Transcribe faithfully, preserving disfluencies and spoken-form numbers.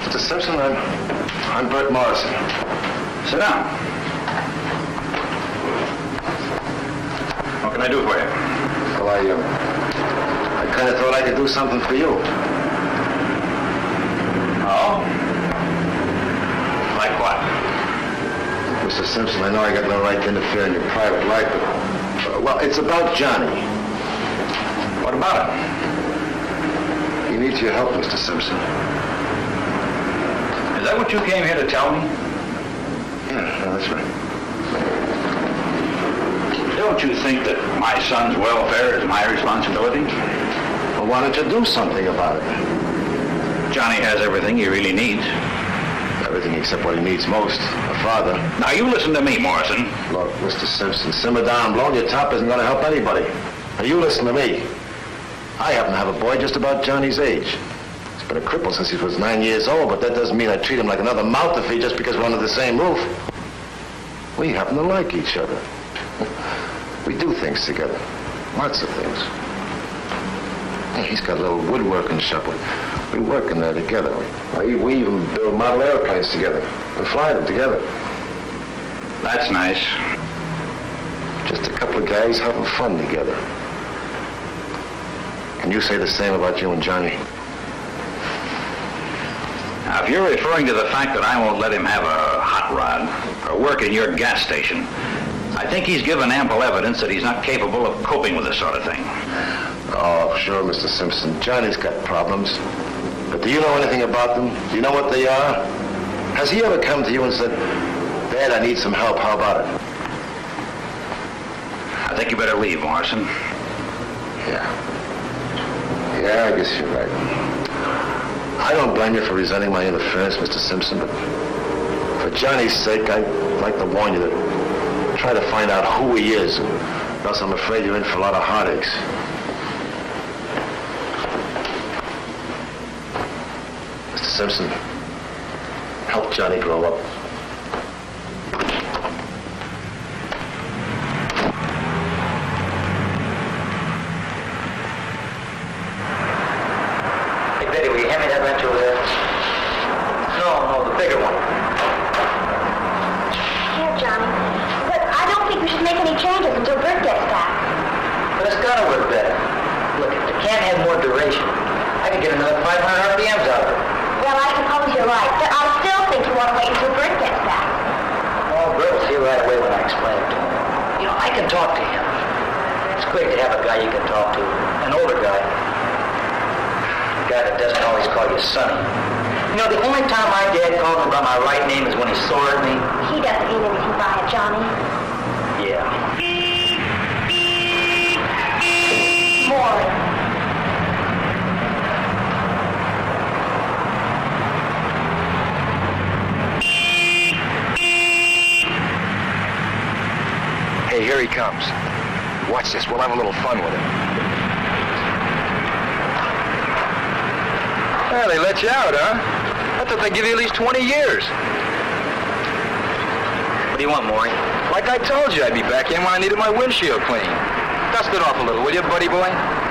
Mister Simpson, I'm, I'm Bert Morrison. Sit down. What can I do for you? Well, I, uh, I kind of thought I could do something for you. Oh? Like what? Mister Simpson, I know I got no right to interfere in your private life, but, uh, well, it's about Johnny. What about it? He needs your help, Mister Simpson. Is that what you came here to tell me? Yeah, no, that's right. Don't you think that my son's welfare is my responsibility? Well, why don't you do something about it? Johnny has everything he really needs. Everything except what he needs most, a father. Now, you listen to me, Morrison. Look, Mister Simpson, simmer down. Blowing your top isn't going to help anybody. Now, you listen to me. I happen to have a boy just about Johnny's age. He's been a cripple since he was nine years old, but that doesn't mean I treat him like another mouth to feed just because we're under the same roof. We happen to like each other. We do things together. Lots of things. Hey, he's got a little woodworking shop. We work in there together. We, we even build model airplanes together and fly them together. That's nice. Just a couple of guys having fun together. Can you say the same about you and Johnny? Now, if you're referring to the fact that I won't let him have a hot rod or work in your gas station, I think he's given ample evidence that he's not capable of coping with this sort of thing. Oh, sure, Mister Simpson. Johnny's got problems. But do you know anything about them? Do you know what they are? Has he ever come to you and said, Dad, I need some help. How about it? I think you better leave, Morrison. Yeah. Yeah, I guess you're right. I don't blame you for resenting my interference, Mister Simpson, but for Johnny's sake, I'd like to warn you to try to find out who he is, or else I'm afraid you're in for a lot of heartaches. Mister Simpson, help Johnny grow up. Hey, Betty, will you hand me that wrench over there? No, no, the bigger one. Here, Johnny. But I don't think we should make any changes until Bert gets back. But it's gotta work better. Look, if it can't have more duration, I could get another five hundred R P Ms out of it. Well, I suppose you're right, but I still think you want to wait until Bert gets back. Oh, Bert will see right away when I explain it to him. You know, I can talk to him. It's great to have a guy you can talk to, an older guy. A guy that doesn't always call you Sonny. You know, the only time my dad called me by my right name is when he swore at me. He doesn't mean anything by it, Johnny. Yeah. Maury. Hey, here he comes. Watch this. We'll have a little fun with him. Well, they let you out, huh? I thought they'd give you at least twenty years. What do you want, Maury? Like I told you, I'd be back in when I needed my windshield cleaned. Dust it off a little, will you, buddy boy?